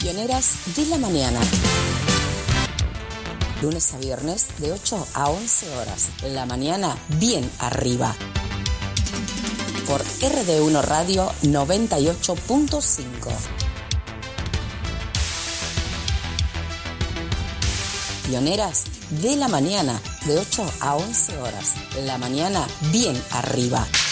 Pioneras de la mañana. Lunes a viernes de 8 a 11 horas. La mañana bien arriba. Por RD1 Radio 98.5. Pioneras de la mañana de 8 a 11 horas. La mañana bien arriba.